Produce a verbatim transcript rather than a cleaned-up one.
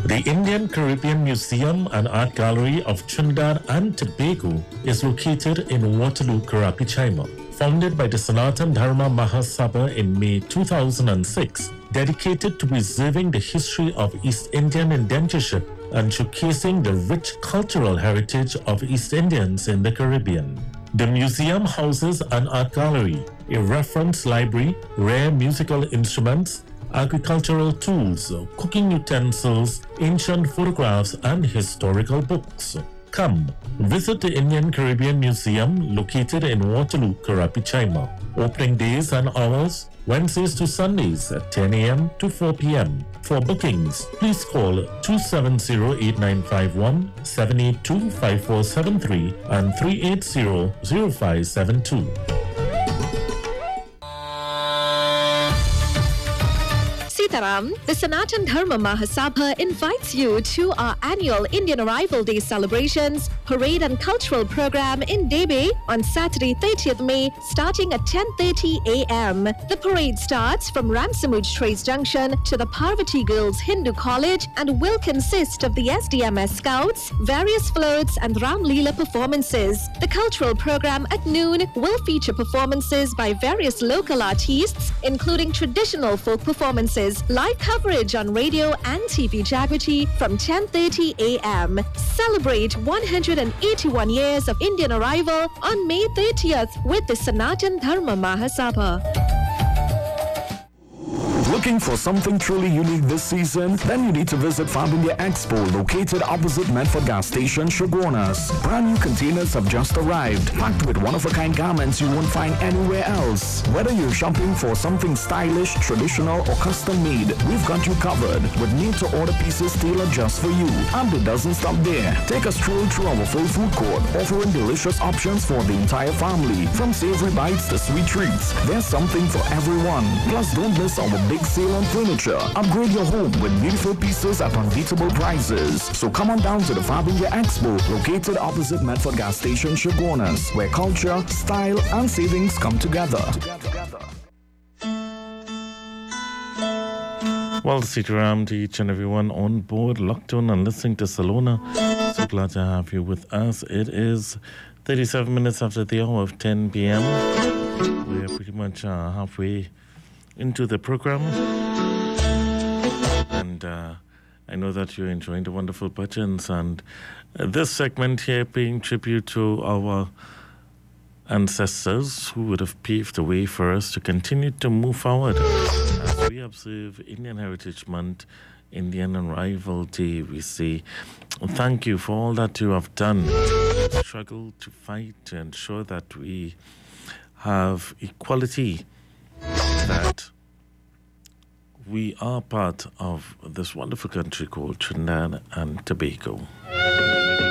The Indian Caribbean Museum and Art Gallery of Trinidad and Tobago is located in Waterloo, Karapichaima. Founded by the Sanatana Dharma Mahasabha in May two thousand six, dedicated to preserving the history of East Indian indentureship and showcasing the rich cultural heritage of East Indians in the Caribbean. The museum houses an art gallery, a reference library, rare musical instruments, agricultural tools, cooking utensils, ancient photographs, and historical books. Come, visit the Indian Caribbean Museum located in Waterloo, Karapichaima. Opening days and hours, Wednesdays to Sundays at ten a.m. to four p.m. For bookings, please call two seven zero, eight nine five one, seven eight two, five four seven three and three eight zero, zero five seven two. Sitaram, the Sanatana Dharma Mahasabha invites you to our annual Indian Arrival Day celebrations, parade and cultural program in Debe on Saturday thirtieth May starting at ten thirty a.m. The parade starts from Ramsamuj Trace Junction to the Parvati Girls Hindu College and will consist of the S D M S Scouts, various floats and Ram Leela performances. The cultural program at noon will feature performances by various local artists including traditional folk performances. Live coverage on radio and T V Jagriti from ten thirty a.m. Celebrate one hundred eighty-one years of Indian arrival on May thirtieth with the Sanatana Dharma Mahasabha. Looking for something truly unique this season? Then you need to visit Fab India Expo, located opposite Medford Gas Station, Shogunas. Brand new containers have just arrived, packed with one-of-a-kind garments you won't find anywhere else. Whether you're shopping for something stylish, traditional, or custom-made, we've got you covered with made-to-order pieces tailored just for you. And it doesn't stop there. Take a stroll through our full food court, offering delicious options for the entire family. From savory bites to sweet treats, there's something for everyone. Plus, don't miss our big sale on furniture. Upgrade your home with beautiful pieces at unbeatable prices. So come on down to the Fab India Expo, located opposite Medford Gas Station, Shogunas, where culture, style, and savings come together. Well, Sitaram to each and everyone on board, locked on and listening to Salona. So glad to have you with us. It is thirty-seven minutes after the hour of ten p.m. We're pretty much uh, halfway into the program, and uh, I know that you're enjoying the wonderful bhajans, and uh, this segment here paying tribute to our ancestors who would have paved the way for us to continue to move forward as we observe Indian Heritage Month, Indian Arrival Day. We say thank you for all that you have done, struggle to fight to ensure that we have equality, that we are part of this wonderful country called Trinidad and Tobago.